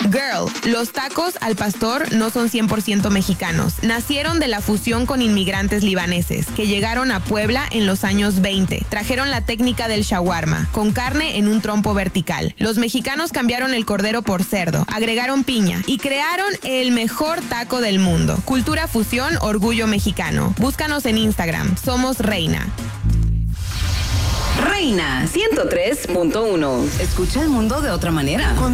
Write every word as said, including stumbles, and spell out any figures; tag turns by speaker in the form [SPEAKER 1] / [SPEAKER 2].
[SPEAKER 1] Girl, los tacos al pastor no son cien por ciento mexicanos. Nacieron de la fusión con inmigrantes libaneses que llegaron a Puebla en los años veinte. Trajeron la técnica del shawarma, con carne en un trompo vertical. Los mexicanos cambiaron el cordero por cerdo, agregaron piña y crearon el mejor taco del mundo. Cultura fusión, orgullo mexicano. Búscanos en Instagram. Somos Reina.
[SPEAKER 2] Reina ciento tres punto uno. Escucha el mundo de otra manera.